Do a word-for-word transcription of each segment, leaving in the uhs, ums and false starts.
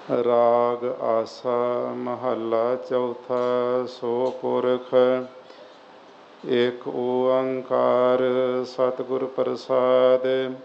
ਰਾਗ ਆਸਾ ਮਹੱਲਾ ਚੌਥਾ। ਸੋ ਪੁਰਖ ਏਕ ਓੰਕਾਰ ਸਤਿਗੁਰ ਪ੍ਰਸਾਦ।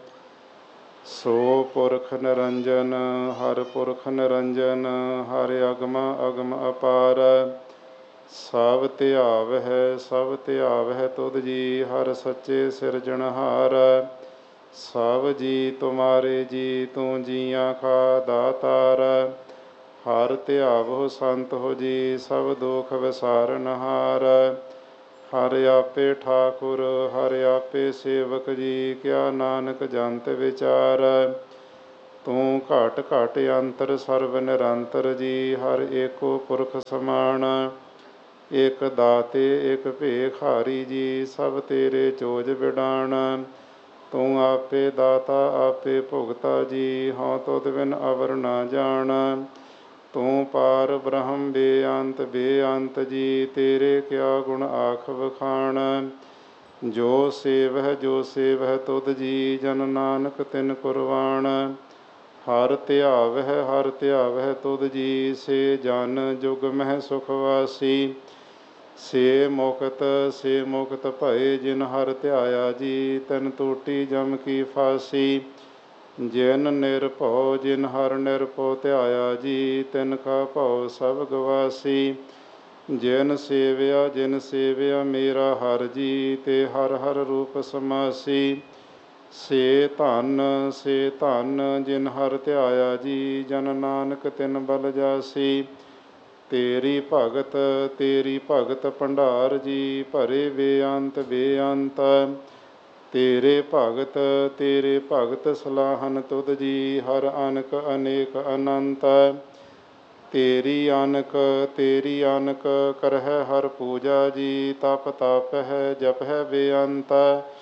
ਸੋ ਪੁਰਖ ਨਿਰੰਜਨ ਹਰਿ ਪੁਰਖ ਨਿਰੰਜਨ, ਹਰਿ ਅਗਮ ਅਗਮ ਅਪਾਰ। ਸਭ ਧਿਆਵਹਿ ਸਭ ਧਿਆਵਹਿ ਤੁਧ ਜੀ, ਹਰਿ ਸੱਚੇ ਸਿਰਜਣਹਾਰ। ਸਭ ਜੀ ਤੁਮਾਰੇ ਜੀ, ਤੂੰ ਜੀਆਂ ਕਾ ਦਾਤਾਰ। ਹਰਿ ਧਿਆਵਹੁ ਸੰਤ ਹੋ ਜੀ, ਸਭ ਦੁਖ ਵਿਸਾਰਨਹਾਰ। ਹਰਿ ਆਪੇ ਠਾਕੁਰ ਹਰਿ ਆਪੇ ਸੇਵਕ ਜੀ, ਕਿਆ ਨਾਨਕ ਜੰਤ ਵਿਚਾਰ। ਤੂੰ ਘਟ ਘਟ ਅੰਤਰ ਸਰਬ ਨਿਰੰਤਰ ਜੀ, ਹਰਿ ਏਕੋ ਪੁਰਖ ਸਮਾਨ। ਇਕ ਦਾਤੇ ਇਕ ਭੇਖਾਰੀ ਜੀ, ਸਭ ਤੇਰੇ ਚੋਜ ਬਿਡਾਣ। ਤੂੰ ਆਪੇ ਦਾਤਾ ਆਪੇ ਭੁਗਤਾ ਜੀ, ਹਉ ਤੁਧ ਬਿਨ ਅਵਰ ਨਾ ਜਾਣ। ਤੂੰ ਪਾਰ ਬ੍ਰਹਮ ਬੇਅੰਤ ਬੇਅੰਤ ਜੀ, ਤੇਰੇ ਕਿਆ ਗੁਣ ਆਖ ਵਖਾਣ। ਜੋ ਸੇਵਹਿ ਜੋ ਸੇਵਹਿ ਤੁਧ ਜੀ, ਜਨ ਨਾਨਕ ਤਿਨ ਕੁਰਬਾਨ। ਹਰਿ ਧਿਆਵਹਿ ਹਰਿ ਧਿਆਵਹਿ ਤੁਧ ਜੀ, ਸੇ ਜਨ ਜੁਗ ਮਹਿ ਸੁਖ ਵਾਸੀ। ਸੇ ਮੁਕਤ ਸੇ ਮੁਕਤ ਭਏ, ਜਿਨ ਹਰਿ ਧਿਆਇਆ ਜੀ, ਤਿਨ ਟੂਟੀ ਜਮ ਕੀ ਫਾਸੀ। ਜਿਨ ਨਿਰਭਉ ਜਿਨ ਹਰਿ ਨਿਰਭਉ ਧਿਆਇਆ ਜੀ, ਤਿਨ ਕਾ ਭਉ ਸਭ ਗਵਾਸੀ। ਜਿਨ ਸੇਵਿਆ ਜਿਨ ਸੇਵਿਆ ਮੇਰਾ ਹਰਿ ਜੀ, ਤੇ ਹਰਿ ਹਰਿ ਰੂਪ ਸਮਾਸੀ। ਸੇ ਧਨ ਸੇ ਧਨ ਜਿਨ ਹਰਿ ਧਿਆਇਆ ਜੀ, ਜਨ ਨਾਨਕ ਤਿਨ ਬਲ ਜਾਸੀ। ਤੇਰੀ ਭਗਤ ਤੇਰੀ ਭਗਤ ਭੰਡਾਰ ਜੀ, ਭਰੇ ਬੇਅੰਤ ਬੇਅੰਤ। ਤੇਰੇ ਭਗਤ ਤੇਰੇ ਭਗਤ ਸਲਾਹਨ ਤੁਧ ਜੀ, ਹਰਿ ਅਨਕ ਅਨੇਕ ਅਨੰਤ। ਤੇਰੀ ਅਨਕ ਤੇਰੀ ਅਨਕ ਕਰਹਿ ਹਰਿ ਪੂਜਾ ਜੀ, ਤਪ ਤਾਪਹਿ ਜਪਹਿ ਬੇਅੰਤ।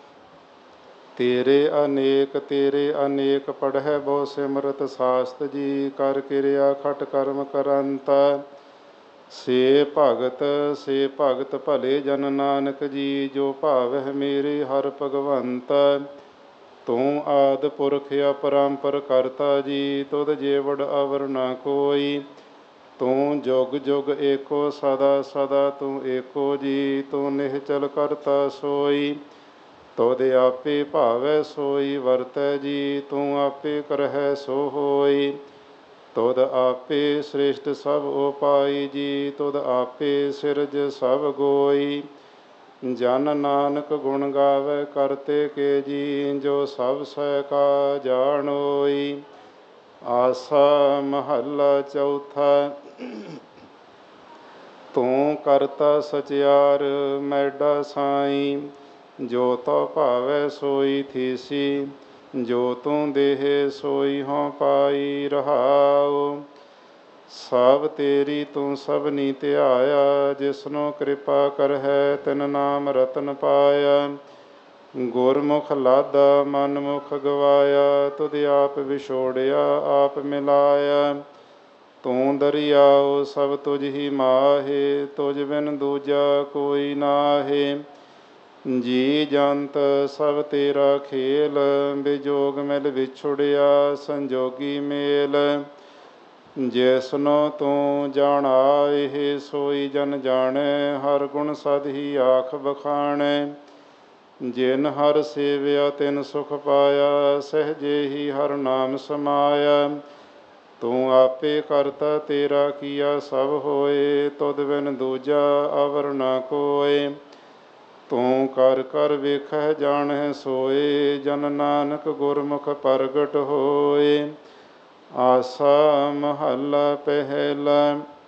ਤੇਰੇ ਅਨੇਕ ਤੇਰੇ ਅਨੇਕ ਪੜ੍ਹੈ ਬਹੁ ਸਿਮਰਤ ਸਾਸਤ ਜੀ, ਕਰ ਕਿਰਿਆ ਖਟ ਕਰਮ ਕਰੰਤ। ਸੇ ਭਗਤ ਸੇ ਭਗਤ ਭਲੇ ਜਨ ਨਾਨਕ ਜੀ, ਜੋ ਭਾਵਹਿ ਮੇਰੇ ਹਰਿ ਭਗਵੰਤ। ਤੂੰ ਆਦਿ ਪੁਰਖ ਅਪਰੰਪਰ ਕਰਤਾ ਜੀ, ਤੁਧ ਜੇਵੜ ਅਵਰ ਨਾ ਕੋਈ। ਤੂੰ ਜੁਗ ਜੁਗ ਏਕੋ ਸਦਾ ਸਦਾ ਤੂੰ ਏਕੋ ਜੀ, ਤੂੰ ਨਿਹਚਲ ਕਰਤਾ ਸੋਈ। ਤੁਧ ਆਪੇ ਭਾਵੈ ਸੋਈ ਵਰਤੈ ਜੀ, ਤੂੰ ਆਪੇ ਕਰਹਿ ਸੋ ਹੋਈ। ਤੁਧ ਆਪੇ ਸ੍ਰਿਸ਼ਟ ਸਭ ਉਪਾਈ ਜੀ, ਤੁਧ ਆਪੇ ਸਿਰਜ ਸਭ ਗੋਈ। ਜਨ ਨਾਨਕ ਗੁਣ ਗਾਵੈ ਕਰਤੇ ਕੇ ਜੀ, ਜੋ ਸਭ ਸਹਿ ਕਾ ਜਾਣੋਈ। ਆਸਾ ਮਹੱਲਾ ਚੌਥਾ। ਤੂੰ ਕਰਤਾ ਸਚਿਆਰ ਮੈਡਾ ਸਾਈ, ਜੋ ਤਉ ਭਾਵੈ ਸੋਈ ਥੀਸੀ। ਜੋ ਤੂੰ ਦੇਹਿ ਸੋਈ ਹਉ ਪਾਈ ਰਹਾਉ। ਸਭ ਤੇਰੀ ਤੂੰ ਸਭਨੀ ਧਿਆਇਆ, ਜਿਸਨੋ ਕਿਰਪਾ ਕਰਹਿ ਤਿਨ ਨਾਮ ਰਤਨ ਪਾਇਆ। ਗੁਰਮੁਖ ਲਾਧਾ ਮਨ ਮੁਖ ਗਵਾਇਆ, ਤੁਧ ਆਪ ਵਿਛੋੜਿਆ ਆਪ ਮਿਲਾਇਆ। ਤੂੰ ਦਰਿਆਉ ਸਭ ਤੁਝ ਹੀ ਮਾਹੇ, ਤੁਝ ਬਿਨ ਦੂਜਾ ਕੋਈ ਨਾਹੇ। ਜੀ ਜੰਤ ਸਭ ਤੇਰਾ ਖੇਲ, ਬਿਜੋਗ ਮਿਲ ਵਿਛੁੜਿਆ ਸੰਜੋਗੀ ਮੇਲ। ਜਿਸਨੋ ਤੂੰ ਜਾਣਾਇ ਸੋਈ ਜਨ ਜਾਣੈ, ਹਰਿ ਗੁਣ ਸਦ ਹੀ ਆਖ ਬਖਾਣੈ। ਜਿਨ ਹਰਿ ਸੇਵਿਆ ਤਿਨ ਸੁਖ ਪਾਇਆ, ਸਹਿਜੇ ਹੀ ਹਰਿ ਨਾਮ ਸਮਾਇਆ। ਤੂੰ ਆਪੇ ਕਰਤਾ ਤੇਰਾ ਕੀਆ ਸਭ ਹੋਏ, ਤੁਧ ਬਿਨ ਦੂਜਾ ਅਵਰ ਨਾ ਕੋਇ। ਤੂੰ ਕਰ ਕਰ ਵੇਖਹਿ ਜਾਣਹਿ ਸੋਏ, ਜਨ ਨਾਨਕ ਗੁਰਮੁਖ ਪ੍ਰਗਟ ਹੋਏ। ਆਸਾ ਮਹੱਲਾ ਪਹਿਲਾ।